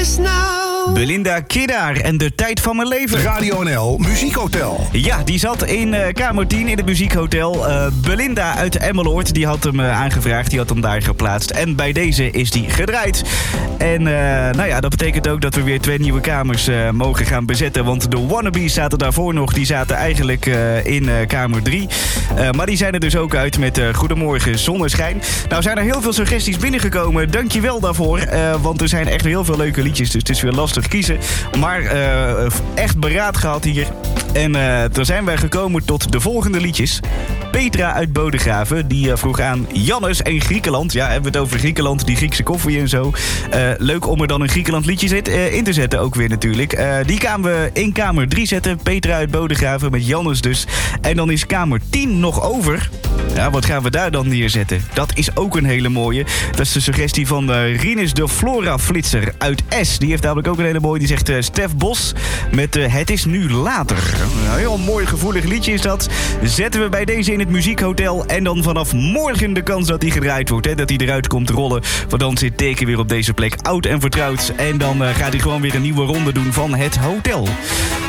is now. Belinda Kiddaar en de tijd van mijn leven. Radio NL Muziekhotel. Ja, die zat in kamer 10 in het Muziekhotel. Belinda uit Emmeloord, die had hem aangevraagd. Die had hem daar geplaatst. En bij deze is die gedraaid. En nou ja, dat betekent ook dat we weer 2 nieuwe kamers mogen gaan bezetten. Want de wannabes zaten daarvoor nog. Die zaten eigenlijk in kamer 3. Maar die zijn er dus ook uit met Goedemorgen Zonneschijn. Nou zijn er heel veel suggesties binnengekomen. Dankjewel daarvoor. Want er zijn echt heel veel leuke liedjes. Dus het is weer lastig kiezen. Maar echt beraad gehad hier. En toen zijn wij gekomen tot de volgende liedjes. Petra uit Bodegraven, die vroeg aan Jannes en Griekenland. Ja, hebben we het over Griekenland, die Griekse koffie en zo. Leuk om er dan een Griekenland liedje in te zetten ook weer natuurlijk. Die gaan we in kamer 3 zetten. Petra uit Bodegraven met Jannes dus. En dan is kamer 10 nog over. Ja, wat gaan we daar dan neerzetten? Dat is ook een hele mooie. Dat is de suggestie van Rinus de Flora Flitser uit S. Die heeft namelijk ook een hele mooie. Die zegt Stef Bos met Het is nu later. Een heel mooi gevoelig liedje is dat. Zetten we bij deze in het Muziekhotel. En dan vanaf morgen de kans dat hij gedraaid wordt. Hè, dat hij eruit komt rollen. Want dan zit Teken weer op deze plek oud en vertrouwd. En dan gaat hij gewoon weer een nieuwe ronde doen van het hotel.